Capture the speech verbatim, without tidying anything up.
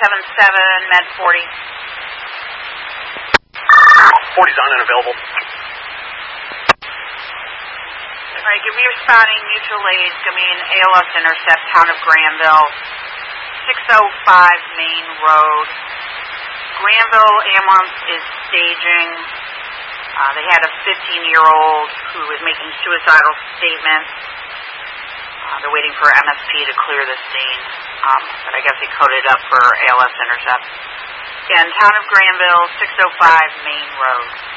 seven seven, med forty. forty's on and available. All right, give me your spotting, mutual aid, give me an A L S intercept, town of Granville, six oh five Main Road. Granville ambulance is staging. Uh, they had a fifteen-year-old who was making suicidal statements. Uh, they're waiting for M S P to clear the scene, um, but I guess they coded up for A L S intercept. Again, town of Granville, six oh five Main Road.